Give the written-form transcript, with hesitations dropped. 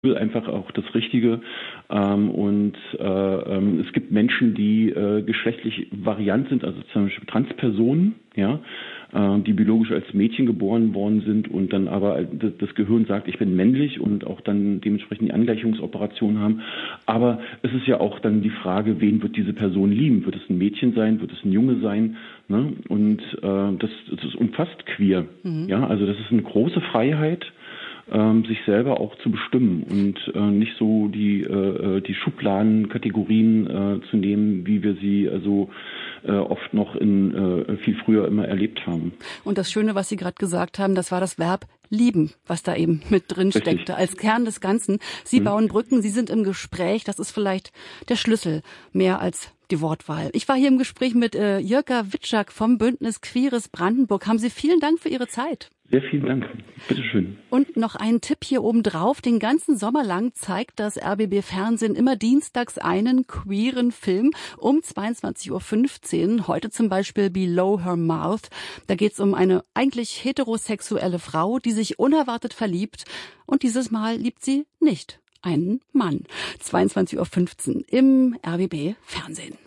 einfach auch das Richtige. Es gibt Menschen, die geschlechtlich variant sind, also zum Beispiel Transpersonen, ja, die biologisch als Mädchen geboren worden sind und dann aber das Gehirn sagt, ich bin männlich und auch dann dementsprechend die Angleichungsoperationen haben. Aber es ist ja auch dann die Frage, wen wird diese Person lieben? Wird es ein Mädchen sein? Wird es ein Junge sein? Ne? Und das umfasst queer. Ja, also das ist eine große Freiheit, sich selber auch zu bestimmen und nicht so die Schubladen, Kategorien zu nehmen, wie wir sie also oft noch viel früher immer erlebt haben. Und das Schöne, was Sie gerade gesagt haben, das war das Verb lieben, was da eben mit drin steckte, als Kern des Ganzen. Sie bauen Brücken, Sie sind im Gespräch, das ist vielleicht der Schlüssel, mehr als die Wortwahl. Ich war hier im Gespräch mit Jirka Witschak vom Bündnis Queeres Brandenburg. Haben Sie vielen Dank für Ihre Zeit. Sehr vielen Dank. Bitteschön. Und noch ein Tipp hier oben drauf. Den ganzen Sommer lang zeigt das RBB Fernsehen immer dienstags einen queeren Film um 22:15 Uhr. Heute zum Beispiel Below Her Mouth. Da geht es um eine eigentlich heterosexuelle Frau, die sich unerwartet verliebt. Und dieses Mal liebt sie nicht einen Mann. 22:15 Uhr im RBB Fernsehen.